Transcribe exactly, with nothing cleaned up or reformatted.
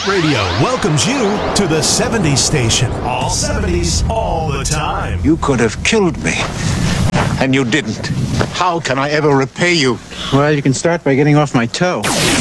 Radio welcomes you to the seventies station. All seventies, all the time. You could have killed me, and you didn't. How can I ever repay you? Well, you can start by getting off my toe.